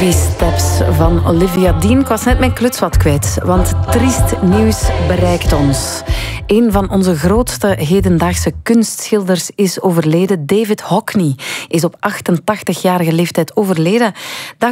Baby Steps van Olivia Dean. Ik was net mijn kluts wat kwijt, want triest nieuws bereikt ons. Een van onze grootste hedendaagse kunstschilders is overleden. David Hockney is op 88-jarige leeftijd overleden.